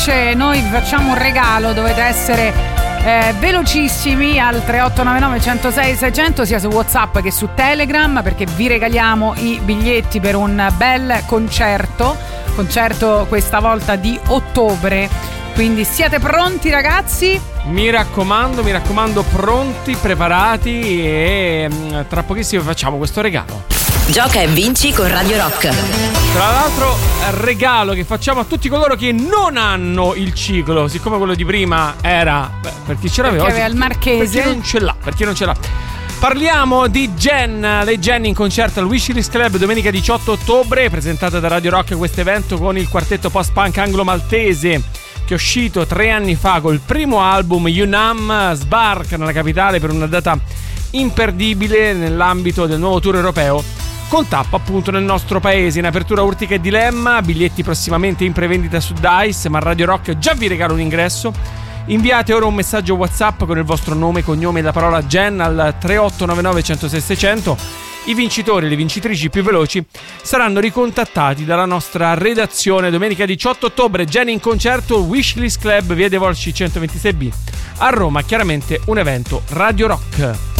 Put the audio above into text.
invece noi vi facciamo un regalo, dovete essere velocissimi al 3899 106 600 sia su WhatsApp che su Telegram, perché vi regaliamo i biglietti per un bel concerto questa volta di ottobre. Quindi siete pronti, ragazzi? Mi raccomando, pronti, preparati, e tra pochissimo facciamo questo regalo. Gioca e vinci con Radio Rock. Tra l'altro, regalo che facciamo a tutti coloro che non hanno il ciclo, siccome quello di prima era per chi ce l'aveva, perché aveva il marchese, per chi non ce l'ha. Parliamo di Jen, le Jen in concerto al Wishlist Club domenica 18 ottobre, presentata da Radio Rock questo evento con il quartetto post-punk anglo-maltese che è uscito 3 anni fa col primo album Unam. Sbarca nella capitale per una data imperdibile nell'ambito del nuovo tour europeo, con tappa appunto nel nostro paese. In apertura Urtica e Dilemma, biglietti prossimamente in prevendita su Dice, ma Radio Rock già vi regala un ingresso. Inviate ora un messaggio WhatsApp con il vostro nome, cognome e la parola Jen al 3899 106 600. I vincitori e le vincitrici più veloci saranno ricontattati dalla nostra redazione domenica 18 ottobre. Jen in concerto, Wishlist Club, via dei Volsci 126B a Roma, chiaramente un evento Radio Rock.